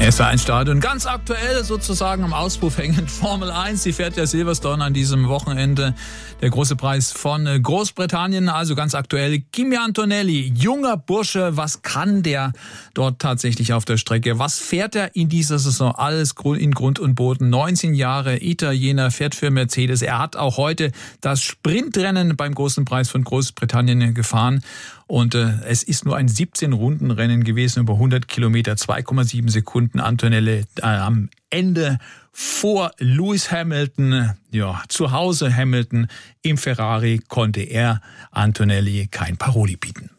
SWR1 Stadion, ganz aktuell sozusagen am Auspuff hängend. Formel 1, sie fährt ja Silverstone an diesem Wochenende. Der große Preis von Großbritannien, also ganz aktuell. Kimi Antonelli, junger Bursche, was kann der dort tatsächlich auf der Strecke? Was fährt er in dieser Saison? Alles in Grund und Boden. 19 Jahre, Italiener, fährt für Mercedes. Er hat auch heute das Sprintrennen beim großen Preis von Großbritannien gefahren. Und es ist nur ein 17-Runden-Rennen gewesen, über 100 Kilometer, 2,7 Sekunden. Antonelli am Ende vor Lewis Hamilton. Ja, zu Hause Hamilton im Ferrari konnte er Antonelli kein Paroli bieten.